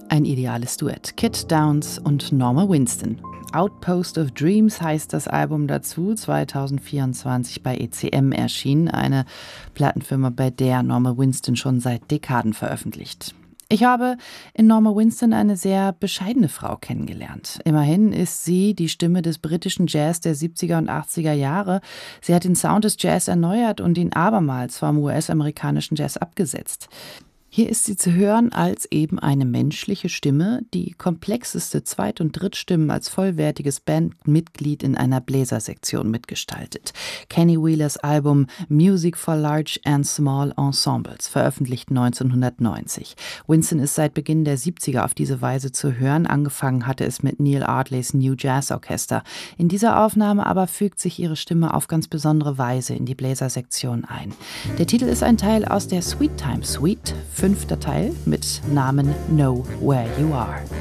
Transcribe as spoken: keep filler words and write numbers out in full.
Ein ideales Duett. Kit Downs und Norma Winston. Outpost of Dreams heißt das Album dazu, zwanzig vierundzwanzig bei E C M erschienen, eine Plattenfirma, bei der Norma Winston schon seit Dekaden veröffentlicht. Ich habe in Norma Winston eine sehr bescheidene Frau kennengelernt. Immerhin ist sie die Stimme des britischen Jazz der siebziger und achtziger Jahre. Sie hat den Sound des Jazz erneuert und ihn abermals vom U S-amerikanischen Jazz abgesetzt. Hier ist sie zu hören als eben eine menschliche Stimme, die komplexeste Zweit- und Drittstimmen als vollwertiges Bandmitglied in einer Bläsersektion mitgestaltet. Kenny Wheelers Album Music for Large and Small Ensembles, veröffentlicht neunzehnhundertneunzig. Winston ist seit Beginn der siebziger auf diese Weise zu hören. Angefangen hatte es mit Neil Ardleys New Jazz Orchester. In dieser Aufnahme aber fügt sich ihre Stimme auf ganz besondere Weise in die Bläsersektion ein. Der Titel ist ein Teil aus der Sweet Time Suite, fünfter Teil mit Namen Know Where You Are.